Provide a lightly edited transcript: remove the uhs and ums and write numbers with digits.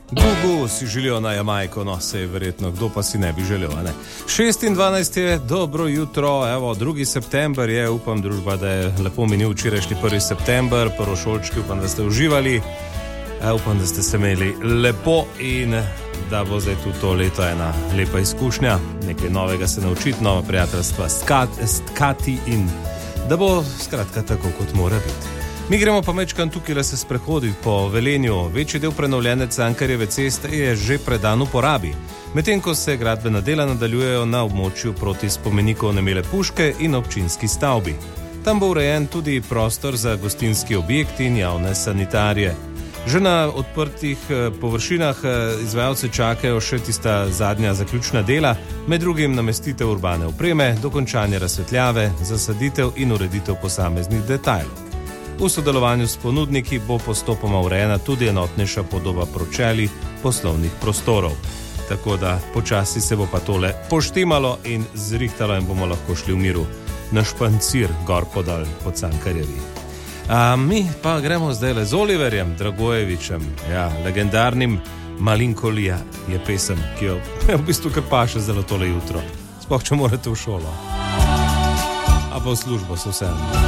Gugu si želijo na Jamajko, no, sej verjetno, kdo pa si ne bi želel, ne? 26 je, dobro jutro, evo, 2. september je, upam, družba, da je lepo minil včerajšnji 1. september, prvošolčki, upam, da ste uživali, upam, da ste se imeli lepo in da bo zdaj tudi to leto ena lepa izkušnja, nekaj novega se naučiti, nova prijateljstva s Kati in da bo skratka tako, kot mora biti. Mi gremo pa mečkan tukaj, da se sprehoditi po Velenju. Večji del prenovljene Cankarjeve ceste je že predan uporabi, medtem ko se gradbena dela nadaljujejo na območju proti spomeniku Nemele Puške in občinski stavbi. Tam bo urejen tudi prostor za gostinski objekt in javne sanitarije. Že na odprtih površinah izvajalce čakajo še tista zadnja zaključna dela, med drugim namestitev urbane opreme, dokončanje razsvetljave, zasaditev in ureditev posameznih detajlov. V sodelovanju s ponudniki bo postopoma urejena tudi enotnejša podoba pročelij poslovnih prostorov. Tako da počasi se bo pa tole poštimalo in zrihtalo in bomo lahko šli v miru na špancir gor podal po Cankarjevi. Mi pa gremo zdaj z Oliverjem Dragojevičem, ja, legendarnim Malinkolija je pesem, ki jo v bistvu kar paše zelo tole jutro. Sploh, če morate v šolo. A pa v službo so vseeno.